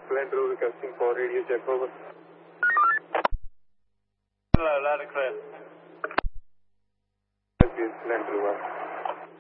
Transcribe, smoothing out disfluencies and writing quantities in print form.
Plan to requesting for radio check over. Loud and clear. Yes, Plan to